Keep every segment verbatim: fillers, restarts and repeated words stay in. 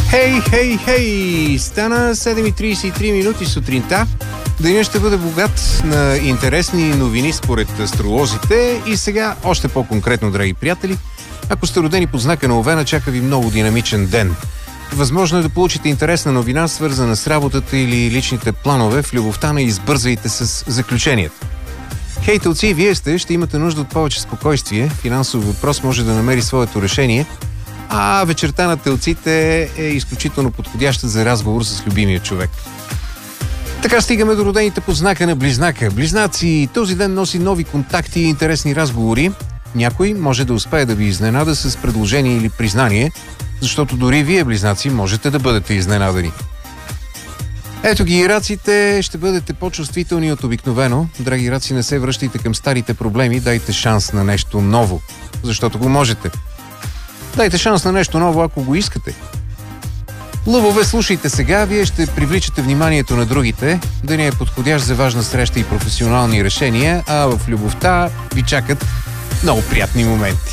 Хей, хей, хей! Стана седем и тридесет и три минути сутринта. Денят ще бъде богат на интересни новини според астролозите. И сега, още по-конкретно, драги приятели, ако сте родени под знака на Овена, чака ви много динамичен ден. Възможно е да получите интересна новина, свързана с работата или личните планове. В любовта не избързайте с заключението. Хей, телци, вие сте, ще имате нужда от повече спокойствие. Финансов въпрос може да намери своето решение. А вечерта на телците е изключително подходяща за разговор с любимия човек. Така стигаме до родените под знака на Близнака. Близнаци, този ден носи нови контакти и интересни разговори. Някой може да успее да ви изненада с предложение или признание, защото дори вие, близнаци, можете да бъдете изненадани. Ето ги и раците, ще бъдете по-чувствителни от обикновено. Драги раци, не се връщайте към старите проблеми, дайте шанс на нещо ново, защото го можете. Дайте шанс на нещо ново, ако го искате. Лъвове, слушайте сега, вие ще привличате вниманието на другите. Денят е подходящ за важна среща и професионални решения, а в любовта ви чакат много приятни моменти.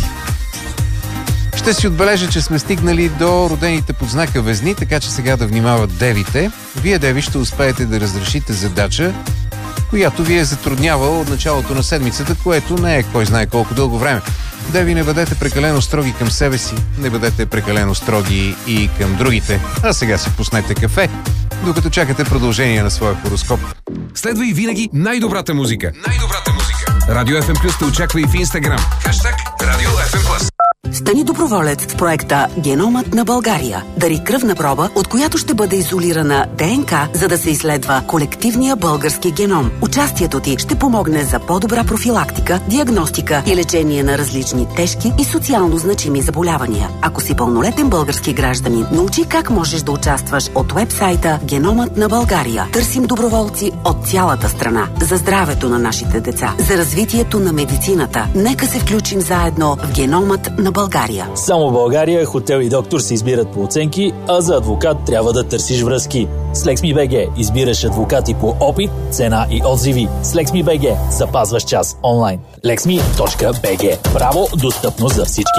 Ще си отбележа, че сме стигнали до родените под знака Везни, така че сега да внимават девите. Вие, деви, ще успеете да разрешите задача, която ви е затруднявала от началото на седмицата, което не е кой знае колко дълго време. Деви, не бъдете прекалено строги към себе си, не бъдете прекалено строги и към другите. А сега си пуснете кафе, докато чакате продължение на своя хороскоп. Следвай винаги най-добрата музика. Най-добрата музика. Радио Еф Ем Плюс те очаква и в Инстаграм. Хаштаг Радио Еф Ем Плюс. Стани доброволец в проекта Геномът на България. Дари кръвна проба, от която ще бъде изолирана ДНК, за да се изследва колективния български геном. Участието ти ще помогне за по-добра профилактика, диагностика и лечение на различни тежки и социално значими заболявания. Ако си пълнолетен български гражданин, научи как можеш да участваш от уебсайта Геномът на България. Търсим доброволци от цялата страна. За здравето на нашите деца, за развитието на медицината. Нека се включим заедно в Геномът на България. Само в България хотел и доктор се избират по оценки, а за адвокат трябва да търсиш връзки. С LexMe.bg избираш адвокати по опит, цена и отзиви. С LexMe.bg запазваш час онлайн. LexMe.bg. Право, достъпно за всички.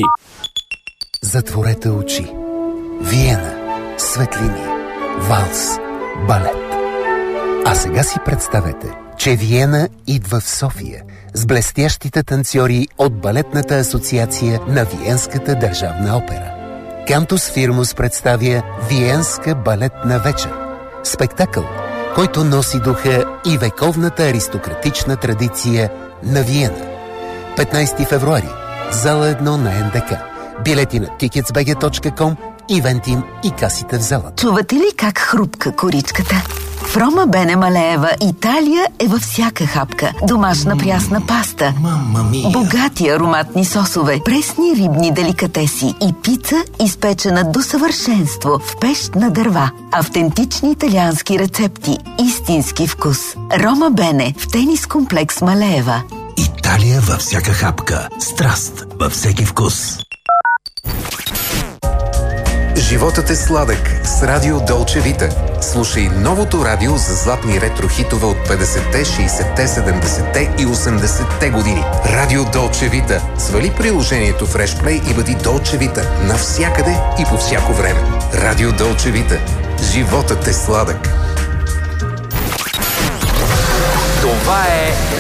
Затворете очи. Виена. Светлини. Валс. Балет. А сега си представете, че Виена идва в София с блестящите танцори от Балетната асоциация на Виенската държавна опера. Кантус Фирмус представя Виенска балетна вечер. Спектакъл, който носи духа и вековната аристократична традиция на Виена. петнайсети февруари, зала едно на Ен Де Ка. Билети на тикетс би джи точка ком, Ивентим и касите в залата. Чувате ли как хрупка коричката? В Рома Бене Малеева Италия е във всяка хапка. Домашна прясна паста, богати ароматни сосове, пресни рибни деликатеси и пица, изпечена до съвършенство в пещ на дърва. Автентични италиански рецепти, истински вкус. Рома Бене в тенис комплекс Малеева. Италия във всяка хапка. Страст във всеки вкус. Животът е сладък с Радио Долче Вита. Слушай новото радио за златни ретро-хитове от петдесетте, шейсетте, седемдесетте и осемдесетте години. Радио Долче Вита. Свали приложението в Фрешплей и бъди Долче Вита навсякъде и по всяко време. Радио Долче Вита. Животът е сладък. Това е